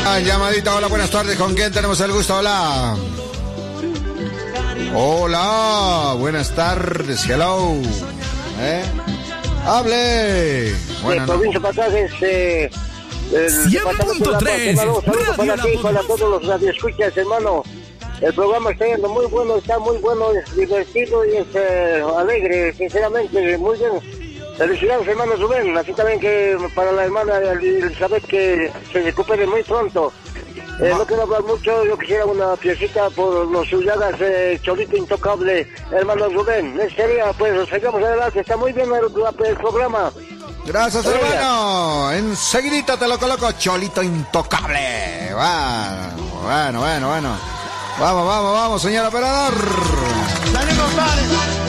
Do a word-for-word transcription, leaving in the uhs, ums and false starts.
Ah, llamadita, hola, buenas tardes, ¿con quién tenemos el gusto? Hola. Hola, buenas tardes, hello. ¿Eh? Hable. Bueno, no. Provincia Pasajes, eh, cien punto tres. Saludos para ti, para todos los radioescuchas, hermano. El programa está yendo muy bueno, está muy bueno, es divertido y es eh, alegre, sinceramente, muy bien. Felicidades, hermano Rubén, así también que para la hermana Elizabeth que se recupere muy pronto. Eh, no quiero hablar mucho, yo quisiera una piecita por los Sulladas, eh, Cholito Intocable, hermano Rubén. Ese sería, pues, seguimos adelante, está muy bien el, el programa. Gracias, Gracias, hermano. Enseguidita te lo coloco, Cholito Intocable. Bueno, bueno, bueno, bueno. Vamos, vamos, vamos, señor operador. Dale, compadre.